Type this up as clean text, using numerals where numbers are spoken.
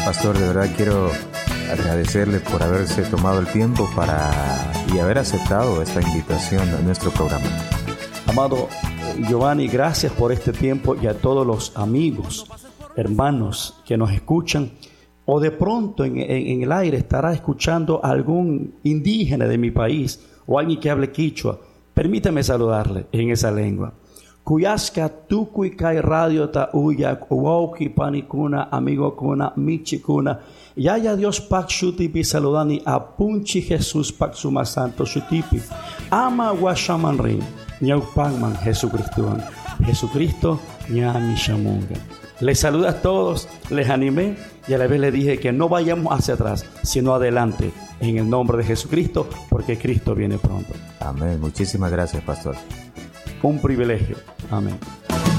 Pastor, de verdad quiero agradecerle por haberse tomado el tiempo y haber aceptado esta invitación a nuestro programa. Amado Giovanni, gracias por este tiempo, y a todos los amigos, hermanos que nos escuchan, o de pronto en el aire estará escuchando algún indígena de mi país o alguien que hable quichua. Permítame saludarle en esa lengua. Kuyashka tukui kai radio ta uya uauki panikuna amigo kuna michi kuna yaya Dios pak shutipi saludani a punchi Jesús pak suma santo shutipi ama washamanrin nyau pangman Jesucristo nyami shamunga. Les saluda a todos, les animé y a la vez les dije que no vayamos hacia atrás, sino adelante, en el nombre de Jesucristo, porque Cristo viene pronto. Amén. Muchísimas gracias, Pastor. Un privilegio. Amén.